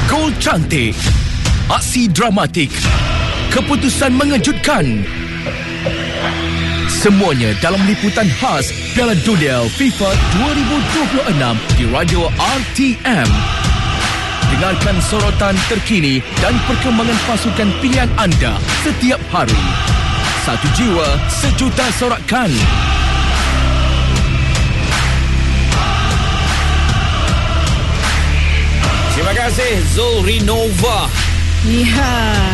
Gol cantik, aksi dramatik, keputusan mengejutkan. Semuanya dalam liputan khas Piala Dunia FIFA 2026 di Radio RTM. Dengarkan sorotan terkini dan perkembangan pasukan pilihan anda setiap hari. Satu jiwa, sejuta sorakan. Terima kasih Zulrinova. Ya.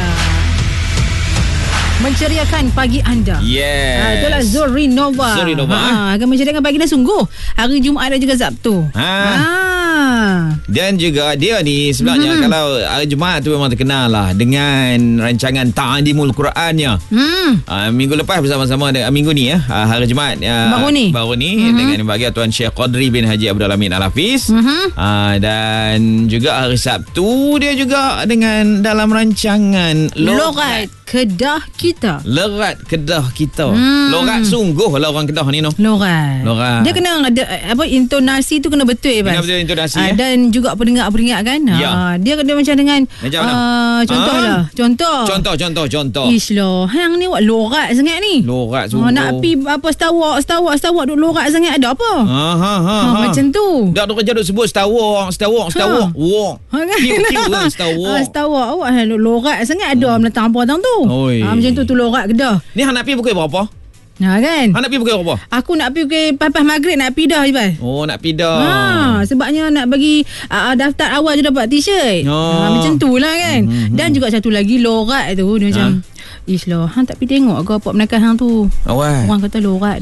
Menceriakan pagi anda. Yes. Itulah Zulrinova. Akan menceriakan pagi anda sungguh. Hari Jumaat dan juga Sabtu. Dan juga dia ni sebenarnya kalau hari Jumaat tu memang terkenal lah dengan rancangan Ta'limul Qurannya. Minggu lepas bersama-sama dengan minggu ni hari Jumaat baru ni dengan bagi Tuan Syekh Qadri bin Haji Abdul Amin Al-Hafiz. Dan juga hari Sabtu dia juga dengan dalam rancangan Lorat Kedah Kita. Lorat Kedah Kita. Lorat sungguh lah orang Kedah ni no. Lorat. Dia kena ada intonasi tu kena betul Kena betul intonasi dan juga pendengar-pendengar kan. Dia kena macam dengan contohlah. Contoh. Ish lah. Hang ni buat lorat sangat ni. Lorat sungguh. Nak pi apa setawak duk lorat sangat ada apa? Macam tu. Dak kerja duk sebut setawak. Wong. Kiu kan setawak. Setawak awak lorat sangat ada menentang apa tang tu. Macam tu lorat Kedah. Ni hang nak pi pukul berapa? Kan? Hang nak pi pukul berapa? Aku nak pi pukul lepas maghrib nak pi dah Ibal. Nak pi dah. Sebabnya nak bagi daftar awal je dapat t-shirt. Macam tu lah kan. Dan juga satu lagi lorat tu dia macam ish lah, hang tak pergi tengok ke apa penakan hang tu. Orang kata lorat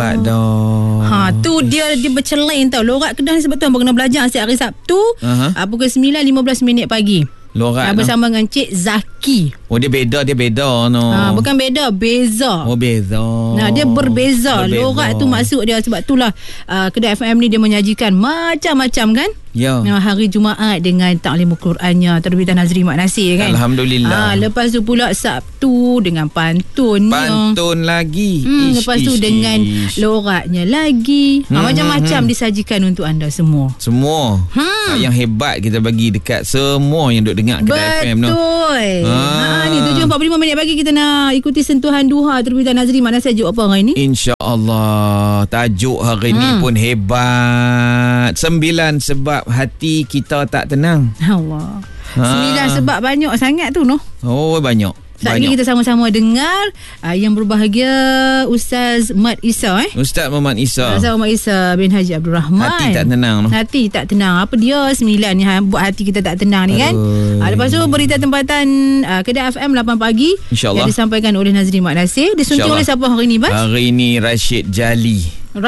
dah. Tu dia bercelain tau. Lorat Kedah ni sebab tu hang kena belajar setiap hari Sabtu pukul 9.15 pagi. Lorat bersama dengan Cik Zaki. Dia beda no. Bukan beza. Beza. Dia berbeza. Lorat tu maksud dia sebab itulah Kedah FM ni dia menyajikan macam-macam kan. Hari Jumaat dengan Ta'limul Qurannya terbitan Nazri Mak Nasir kan. Alhamdulillah. Lepas tu pula Sabtu dengan pantunnya. Pantun lagi. Lepas tu dengan loratnya lagi. Macam-macam disajikan untuk anda semua. Yang hebat kita bagi dekat semua yang duk dengar Kedah FM no. Betul. Ni 7.45 minit pagi kita nak ikuti sentuhan duha terbitan Nazri Mak Nasir. Tajuk apa hari ni? InsyaAllah tajuk hari ni pun hebat. 9 sebab hati kita tak tenang. Allah. 9 sebab banyak sangat tu no. Banyak. Saat ini kita sama-sama dengar yang berbahagia Ustaz Mat Isa Ustaz Muhammad Isa. Ustaz Muhammad Isa bin Haji Abdul Rahman. Hati tak tenang no? Hati tak tenang. Apa dia 9 ni buat hati kita tak tenang ni kan. Lepas tu berita tempatan Kedah FM 8 pagi InsyaAllah yang disampaikan oleh Nazri Mak Nasir. Disunting oleh siapa hari ni Bas? Hari ni Rashid Jali.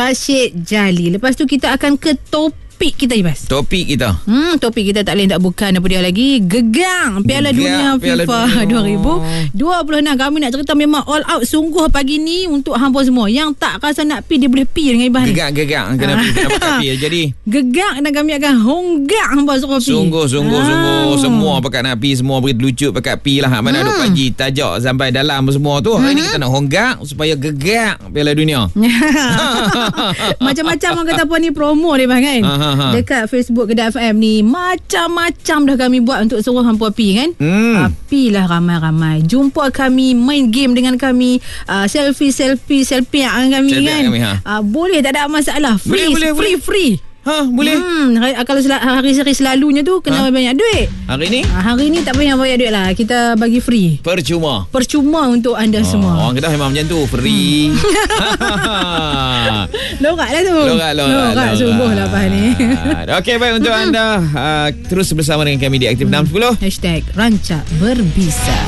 Lepas tu kita akan ke topik kita Ibas. Topik kita tak lain tak bukan apa dia lagi. Gegang Piala Dunia FIFA 2026. Kami nak cerita memang all out sungguh pagi ni untuk hampa semua. Yang tak rasa nak pi dia boleh pi dengan Ibas ni. Gegak kena pi jadi. Gegak dan kami akan honggak hampa suruh pi. Sungguh semua pakat nak pi, semua beri lucu pakat pi lah. Mana duk pagi tajak sampai dalam semua tu. Hari ni kita nak honggak supaya gegak Piala Dunia. Macam-macam orang kata apa ni promo dia bang kan. Dekat Facebook Kedah FM ni macam-macam dah kami buat untuk suruh hampa pi kan. Pilah ramai-ramai. Jumpa kami, main game dengan kami, selfie dengan kami kan. Boleh, tak ada masalah. Free. Boleh. Kalau hari-hari selalunya tu kena banyak duit. Hari ni? Hari ni tak payah bayar duit lah. Kita bagi free. Percuma untuk anda semua. Orang Kedah memang macam tu. Free. Lorat lah tu. Lorat sungguh lah lepas ni. Okey, baik untuk anda. Terus bersama dengan kami di Aktif 610. #Rancak Berbisa.